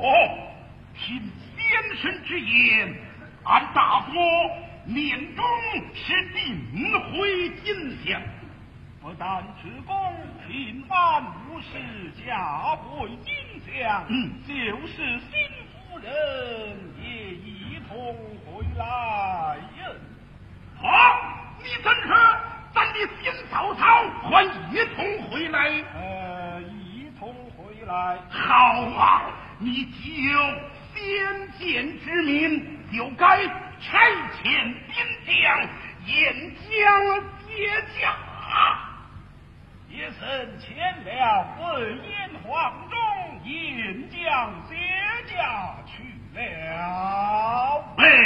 听先生之言，俺大伯年中是定会进相， 不但职公平安无事，嫁回金乡，就是新夫人也一同回来呀。 好，你怎说咱的新嫂嫂还一同回来？ 一同回来。 好啊，你既有先见之明，就该差遣兵将沿江接驾。 夜深前了，未言黄忠沿江接驾去了。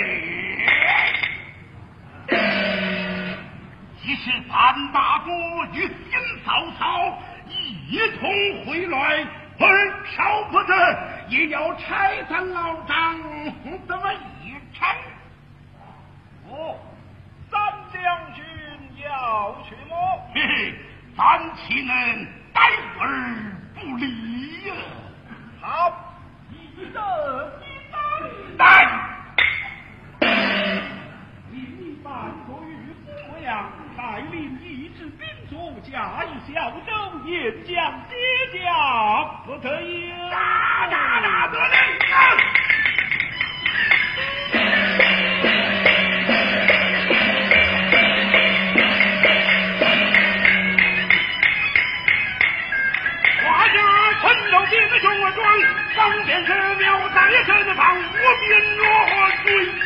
即使咱大哥与新嫂嫂一同回来，而少不得也要差咱老张这么一差。 三将军要去么？ 嘿嘿，咱岂能待而不理呀？ 好，一得一来。 你办所与夫样，带领一支兵卒，驾一小舟沿江接驾，不可以？ 大得令！ 华家陈州街的雄庄，方便寺庙在身旁，无边若追。